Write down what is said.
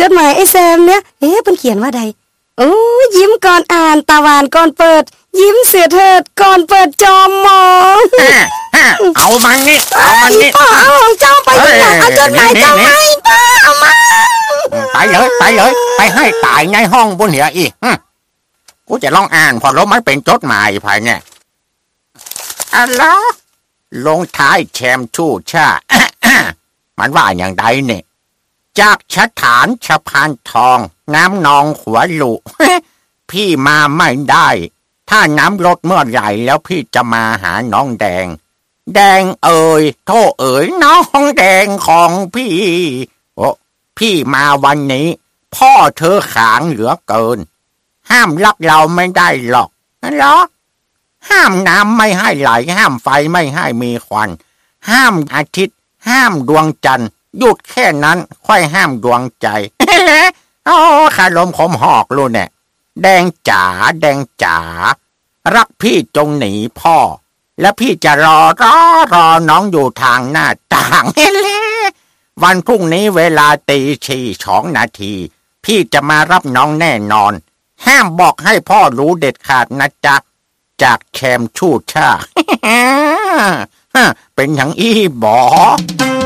ดหมายไอ้แซมเนี่ยเพิ่นเขียนว่าใดโอ้ยิ้มก่อนอ่านตาหวานก่อนเปิดยิ้มเสียเถิดก่อนเปิดจอมมองเอามันนี่พ่อเอาของเจ้าไปเอาจดหมายเจ้าให้ป้าเอามาไปเลยไปให้ตายในห้องบนเหียอีกูจะลองอ่านพอรู้มันเป็นจดหมายภายเนี่ยอะไรลงท้ายแชมชู่ชา มันว่าอย่างใดเนี่ยจากสถานสะพานทองน้ำนองหัวลุ พี่มาไม่ได้ถ้าน้ำลดเมื่อไหร่แล้วพี่จะมาหาน้องแดงเอ๋ยโธ่เอ๋ยน้องแดงของพี่โอ้พี่มาวันนี้พ่อเธอขางเหลือเกินห้ามรักเราไม่ได้หรอกเหรอห้ามน้ำไม่ให้ไหลห้ามไฟไม่ให้มีควันห้ามอาทิตย์ห้ามดวงจันทร์หยุดแค่นั้นค่อยห้ามดวงใจ โอ้คารมขมหอกรู้เนี่ยแดงจ๋ารักพี่จงหนีพ่อและพี่จะรอน้องอยู่ทางหน้าต่าง วันพรุ่งนี้เวลา2:02 นาทีพี่จะมารับน้องแน่นอนห้ามบอกให้พ่อรู้เด็ดขาดนะจ๊ะจากแชมชู่ช่า เป็นอย่างอี้บอ